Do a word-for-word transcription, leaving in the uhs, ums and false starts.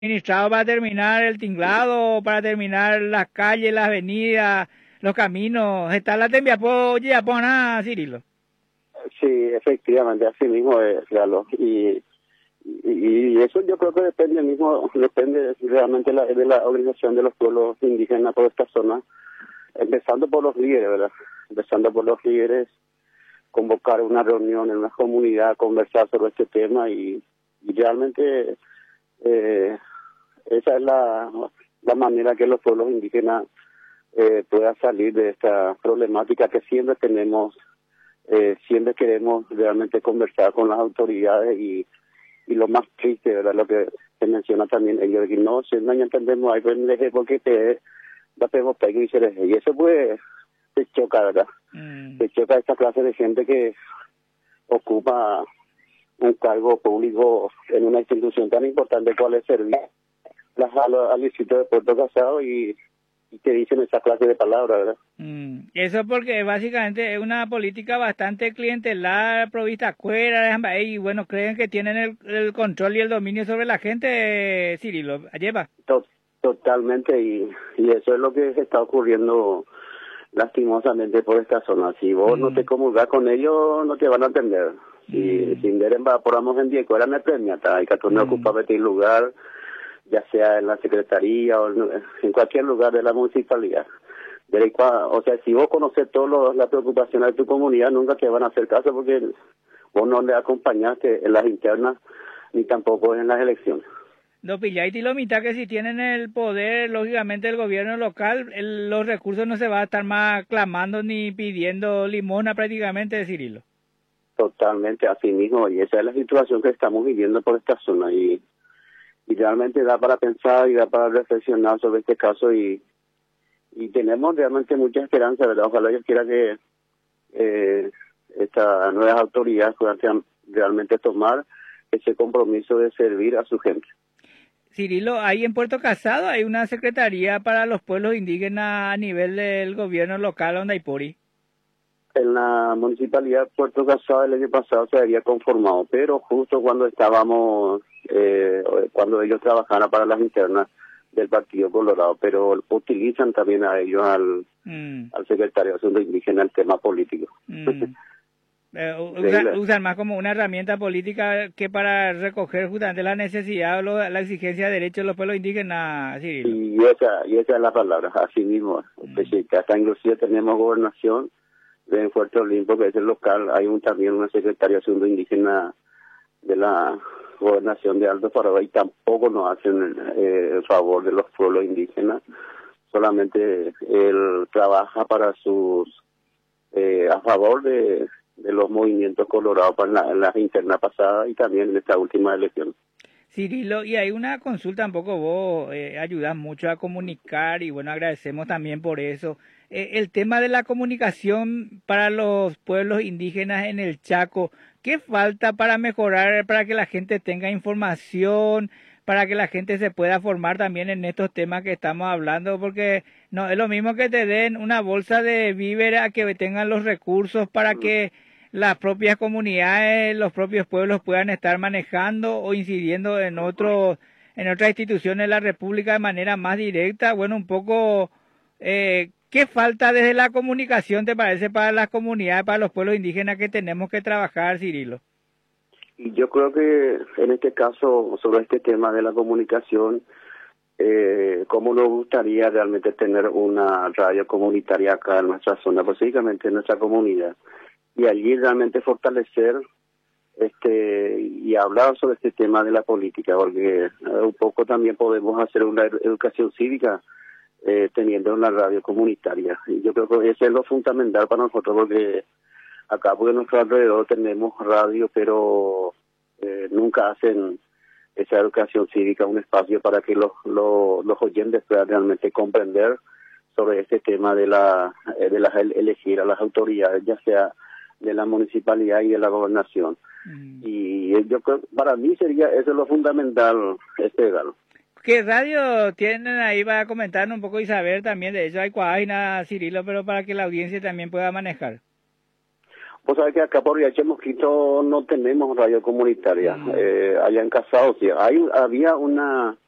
administrado para terminar el tinglado, para terminar las calles, las avenidas, los caminos. ¿Está la Tembiapó, Yapona, Cirilo? Sí, efectivamente, así mismo es, Galo. Y, y, y eso yo creo que depende mismo, depende realmente la, de la organización de los pueblos indígenas por esta zona, empezando por los líderes, ¿verdad? Empezando por los líderes, convocar una reunión en una comunidad, conversar sobre este tema y, y realmente eh, esa es la, la manera que los pueblos indígenas eh, puedan salir de esta problemática que siempre tenemos. Eh, siempre queremos realmente conversar con las autoridades y, y lo más triste, ¿verdad? Lo que se menciona también ellos, que no, si no entendemos ahí, pues porque te da pego y y eso pues se choca, ¿verdad? Mm. Se choca esta clase de gente que ocupa un cargo público en una institución tan importante cual es servir al, al distrito de Puerto Casado y y que dicen esa clase de palabras, ¿verdad? Mm, eso porque básicamente es una política bastante clientelar, provista fuera, y bueno, creen que tienen el, el control y el dominio sobre la gente, Cirilo, lleva. To totalmente, y, y eso es lo que está ocurriendo lastimosamente por esta zona. Si vos mm. no te comulgas con ellos, no te van a atender. Si, mm. si miren, evaporamos en diez horas, me premia, hay que no ocupa este lugar, ya sea en la secretaría o en cualquier lugar de la municipalidad. O sea, si vos conoces todas las preocupaciones de tu comunidad, nunca te van a hacer caso porque vos no le acompañaste en las internas ni tampoco en las elecciones. No pilláis y lo mitad que si tienen el poder, lógicamente el gobierno local, el, los recursos no se va a estar más clamando ni pidiendo limosna prácticamente, Cirilo. Totalmente, así mismo, y esa es la situación que estamos viviendo por esta zona y y realmente da para pensar y da para reflexionar sobre este caso y y tenemos realmente mucha esperanza, ¿verdad? Ojalá Dios quiera que eh, estas nuevas autoridades puedan realmente tomar ese compromiso de servir a su gente. Cirilo, ahí en Puerto Casado hay una secretaría para los pueblos indígenas a nivel del gobierno local, donde hay pori. En la municipalidad de Puerto Casado el año pasado se había conformado, pero justo cuando estábamos, eh, cuando ellos trabajaban para las internas del Partido Colorado, pero utilizan también a ellos al, mm. al secretario de Asuntos Indígenas el tema político. Mm. eh, usan, usan más como una herramienta política que para recoger justamente la necesidad o lo, la exigencia de derechos de los pueblos indígenas, Cirilo. Y esa, y esa es la palabra, así mismo. Mm. Pues, sí, que hasta inclusive tenemos gobernación en Fuerte Olimpo, que es el local, hay un, también una secretaria de Asuntos Indígenas de la gobernación de Alto Paraguay, tampoco nos hacen eh, el favor de los pueblos indígenas, solamente él trabaja para sus, eh, a favor de, de los movimientos colorados para la, las internas pasadas y también en esta última elección. Cirilo, y hay una consulta, un poco vos eh, ayudas mucho a comunicar y bueno, agradecemos también por eso. Eh, el tema de la comunicación para los pueblos indígenas en el Chaco, ¿qué falta para mejorar, para que la gente tenga información, para que la gente se pueda formar también en estos temas que estamos hablando? Porque no es lo mismo que te den una bolsa de víveres a que tengan los recursos para que las propias comunidades, los propios pueblos puedan estar manejando o incidiendo en otros, en otras instituciones de la República de manera más directa. Bueno, un poco, eh, ¿qué falta desde la comunicación te parece para las comunidades, para los pueblos indígenas que tenemos que trabajar, Cirilo? Y yo creo que en este caso, sobre este tema de la comunicación, eh, cómo nos gustaría realmente tener una radio comunitaria acá en nuestra zona, específicamente en nuestra comunidad, y allí realmente fortalecer este y hablar sobre este tema de la política, porque eh, un poco también podemos hacer una educación cívica eh, teniendo una radio comunitaria. Y yo creo que eso es lo fundamental para nosotros, porque acá por nuestro alrededor tenemos radio, pero eh, nunca hacen esa educación cívica, un espacio para que los, los, los oyentes puedan realmente comprender sobre este tema de la de las elegir a las autoridades, ya sea de la municipalidad y de la gobernación. Mm. Y yo creo, para mí sería eso lo fundamental, este Galo. ¿Qué radio tienen ahí para comentarnos un poco y saber también de eso? Hay cuaina, Cirilo, pero para que la audiencia también pueda manejar. Vos sabés que acá por Riache Mosquito no tenemos radio comunitaria. Mm. Eh, allá en Casado sí. Hay, había una